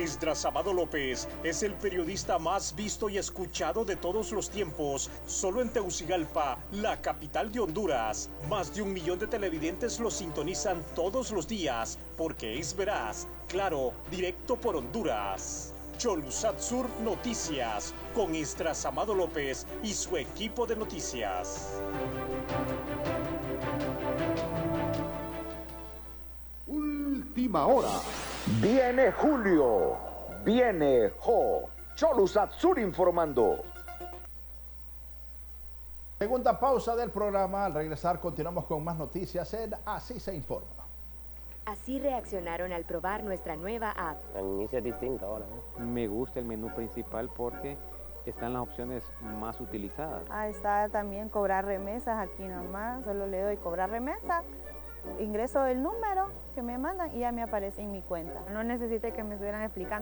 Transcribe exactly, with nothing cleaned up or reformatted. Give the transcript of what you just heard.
Esdras Amado López es el periodista más visto y escuchado de todos los tiempos. Solo en Tegucigalpa, la capital de Honduras, más de un millón de televidentes lo sintonizan todos los días, porque es veraz, claro, directo por Honduras. Cholusat Sur Noticias, con Esdras Amado López y su equipo de noticias. Última hora. Viene Julio, viene Jo. Cholusat Sur informando. Segunda pausa del programa. Al regresar continuamos con más noticias en Así se informa. Así reaccionaron al probar nuestra nueva app. El inicio es distinto ahora, ¿no? Me gusta el menú principal porque están las opciones más utilizadas. Ah, está también cobrar remesas aquí nomás. Solo le doy cobrar remesa, ingreso el número que me mandan y ya me aparece en mi cuenta. No necesité que me estuvieran explicando.